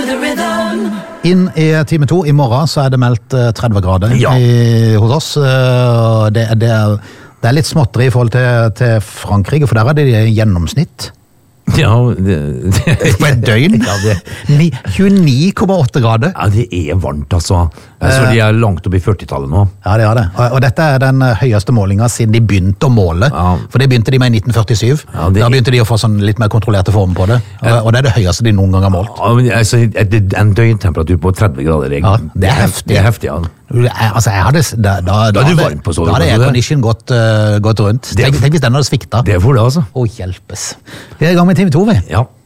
Inn i time 2 i morgen så det meldt 30 grader hos oss. Det er litt småtteri i forhold til Frankrike, for der det gjennomsnitt. Ja, På et døgn? 29,8 grader. Ja, det varmt altså. Jeg tror de langt opp i 40-tallet nå. Ja, det det. Og dette den høyeste målingen siden de begynte å måle. Ja. For det begynte de med i 1947. Ja, Da begynte de å få sånn litt mer kontrollerte former på det. Og det det høyeste de noen gang har målt. Ja, men, altså, en døgntemperatur på 30 grader. Ja, det heftig. Det heftig, ja. Altså, jeg hadde... Da du varmt på så Da hadde aircondition gått rundt. Tenk hvis den hadde svikta. Det får det, altså. Å, hjelpes. Vi i gang med time 2, vi. Ja.